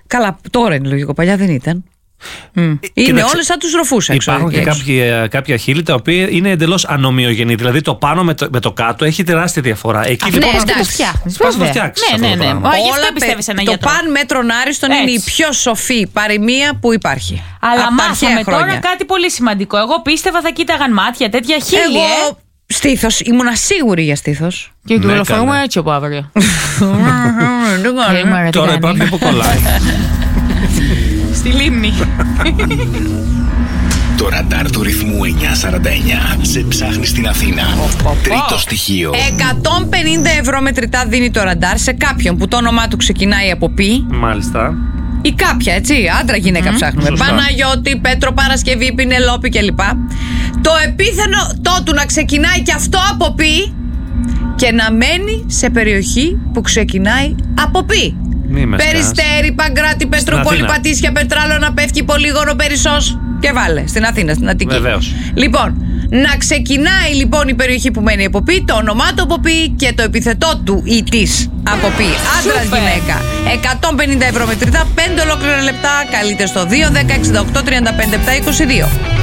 Καλά, τώρα είναι λογικό, παλιά δεν ήταν. Είναι όλες σαν τους ροφούς έξω. Υπάρχουν και κάποια χείλη τα οποία είναι εντελώς ανομοιογενή. Δηλαδή το πάνω με το κάτω έχει τεράστια διαφορά. Εκεί λοιπόν πας να το φτιάξεις. Ναι. Όλα πιστεύεις έναν γιατρό. Το παν μέτρον άριστον είναι η πιο σοφή παροιμία που υπάρχει. Αλλά μάθαμε τώρα κάτι πολύ σημαντικό. Εγώ πίστευα θα κοίταγαν μάτια τέτοια χείλη. Εγώ στήθος, ήμουνα σίγουρη για στήθος. Και του ολοφάγουμε έτσι από αύριο. Τώρα υπάρχει που κολλάει. Στη λίμνη. Το ραντάρ του ρυθμού 949 σε ψάχνει στην Αθήνα. Τρίτο στοιχείο. 150 ευρώ μετρητά δίνει το ραντάρ σε κάποιον που το όνομά του ξεκινάει από π. Μάλιστα. Ή κάποια, έτσι, άντρα γυναίκα ψάχνουμε. Σωστά. Παναγιώτη, Πέτρο, Παρασκευή, Πινελόπη κλπ. Το επίθετο του να ξεκινάει και αυτό από π και να μένει σε περιοχή που ξεκινάει από π. Περιστέρι, Παγκράτη, Πετρούπολη, Πατήσια, Πετράλωνα, Πεύκη, Πολύγωνο, Περισσός. Και βάλε στην Αθήνα, στην Αττική. Βεβαίως. Λοιπόν, να ξεκινάει λοιπόν η περιοχή που μένει από π, το όνομά του από π και το επιθετό του ή της από π. Άντρας, γυναίκα. 150 ευρώ μετρητά, 5 ολόκληρα λεπτά. Καλείτε στο 2 10 68 35 7 22.